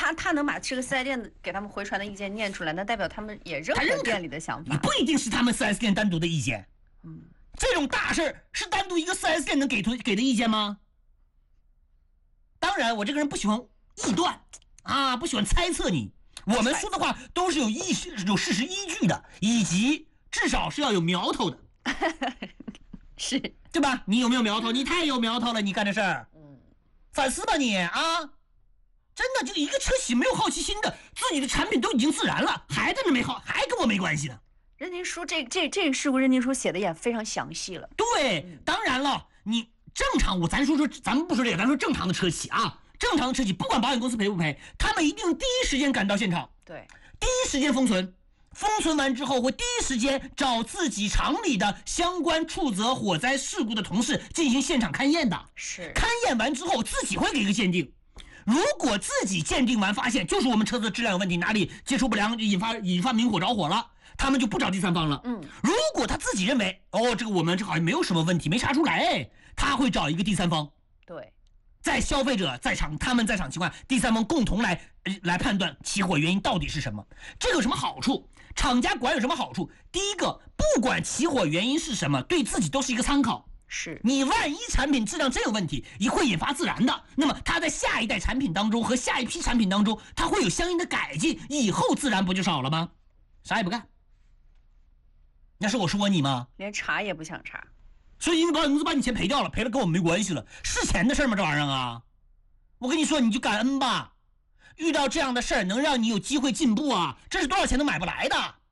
他能把这个4S店给他们回传的意见念出来，那代表他们也认可店里的想法。 你不一定是他们4S店单独的意见。这种大事是单独一个4S店能给的意见吗？当然，我这个人不喜欢臆断啊，不喜欢猜测你。我们说的话都是有事实依据的，以及至少是要有苗头的。 是， 对吧？你有没有苗头？你太有苗头了，你干这事儿。反思吧你啊！真的，就一个车企没有好奇心的，自己的产品都已经自燃了，还在那没好，还跟我没关系呢。 认定书这个事故认定书写的也非常详细了。 对，当然了，你正常咱们不说这个，咱说正常的车企啊，正常的车企不管保险公司赔不赔，他们一定第一时间赶到现场， 对， 第一时间封存完之后，会第一时间找自己厂里的相关处责火灾事故的同事进行现场勘验的。 是， 勘验完之后自己会给一个鉴定。如果自己鉴定完发现就是我们车子的质量有问题，哪里接触不良引发明火着火了，他们就不找第三方了。如果他自己认为这个我们这好像没有什么问题，没查出来，他会找一个第三方。 对， 在消费者在场，他们在场情况，第三方共同来判断起火原因到底是什么。这个有什么好处？厂家管有什么好处？第一个，不管起火原因是什么，对自己都是一个参考。 是，你万一产品质量真有问题，也会引发自燃的，那么它在下一代产品当中和下一批产品当中，它会有相应的改进，以后自燃不就少了吗？啥也不干。那是我说你吗？ 连查也不想查。 所以因为保险公司把你钱赔掉了，赔了跟我们没关系了，是钱的事吗？这玩意儿啊，我跟你说，你就感恩吧。遇到这样的事儿，能让你有机会进步啊，这是多少钱都买不来的。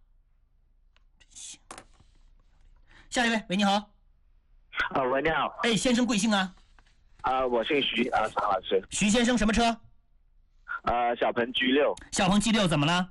下一位，喂，你好。 喂，你好。 哎，先生贵姓啊？ 我姓徐常老师。 徐先生，什么车？ 小鹏 G6。 小鹏 G6怎么了？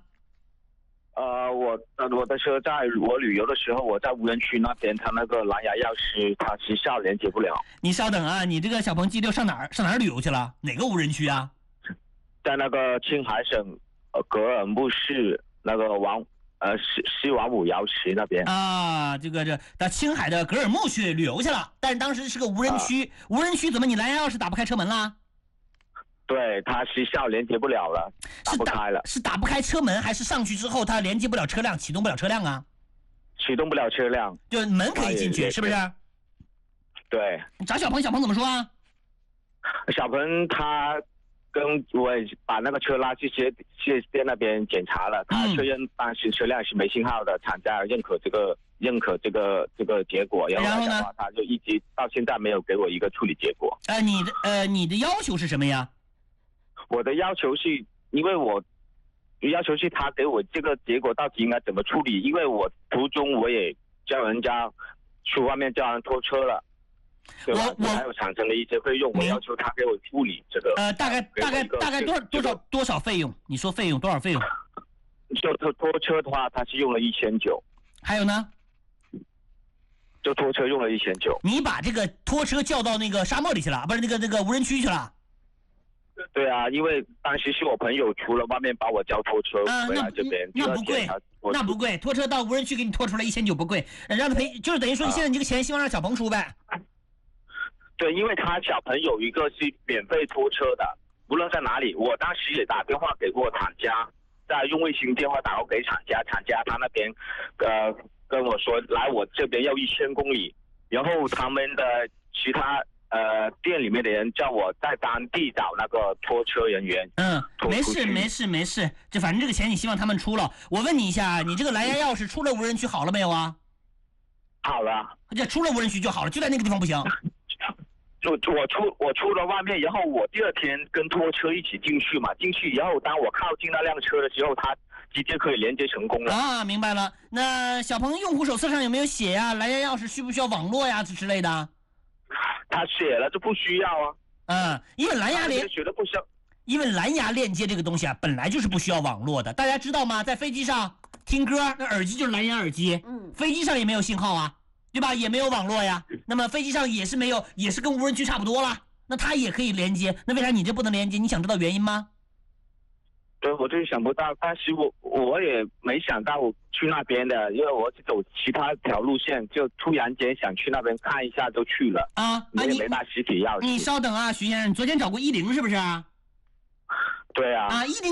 我的车在我旅游的时候，我在无人区那边，它那个蓝牙钥匙它时效连接不了。 你稍等啊，你这个小鹏 G6上哪儿旅游去了？哪个无人区啊？ 在那个青海省格尔木市那个西王母瑶池那边啊，到青海的格尔木去旅游去了，但是当时是个无人区，无人区怎么你蓝牙钥匙打不开车门啦？ 对，它时效连接不了了，打不开了。 是打不开车门，还是上去之后它连接不了车辆，启动不了车辆啊？ 启动不了车辆， 就门可以进去，是不是？ 对。 找小鹏怎么说啊？ 小鹏他跟我把那个车拉去4S店那边检查了，他确认当时车辆是没信号的，厂家认可这个结果，然后呢，他就一直到现在没有给我一个处理结果。 你的要求是什么呀？ 我的要求是，因为我要求是他给我这个结果到底应该怎么处理，因为我途中我也叫人家去外面叫人拖车了。我还有产生了一些费用，我要求他给我处理这个。 大概多少费用？你说费用多少费用？ 就拖车的话，他是用了1900。 还有呢？ 就拖车用了1900。 你把这个拖车叫到那个沙漠里去了，不是那个无人区去了？ 对啊，因为当时是我朋友除了外面把我叫拖车回来这边， 那不贵，那不贵，拖车到无人区给你拖出来1900不贵，让他赔，就是等于说你现在你这个钱希望让小鹏出呗。 对，因为他小鹏有一个是免费拖车的，无论在哪里，我当时也打电话给过厂家，再用卫星电话打过给厂家他那边跟我说来我这边要1000公里，然后他们的其他店里面的人叫我在当地找那个拖车人员。 没事，这反正这个钱你希望他们出了。我问你一下，你这个蓝牙钥匙出了无人区好了没有啊？ 好了， 这出了无人区就好了，就在那个地方不行。 我出了外面，然后我第二天跟拖车一起进去嘛，进去以后，当我靠近那辆车的时候，它直接可以连接成功了。 啊，明白了。那小鹏用户手册上有没有写呀？蓝牙钥匙需不需要网络呀之类的？ 他写了就不需要啊。 因为蓝牙因为蓝牙链接这个东西啊，本来就是不需要网络的，大家知道吗？在飞机上听歌，那耳机就是蓝牙耳机，飞机上也没有信号啊。对吧？也没有网络呀，那么飞机上也是没有，也是跟无人区差不多了。那它也可以连接，那为啥你这不能连接？你想知道原因吗？ 对，我就是想不到，但是我也没想到去那边的，因为我走其他条路线，就突然间想去那边看一下就去了。我也没带实体钥匙。 你稍等啊，徐先生，你昨天找过10是不是？ 对啊。 10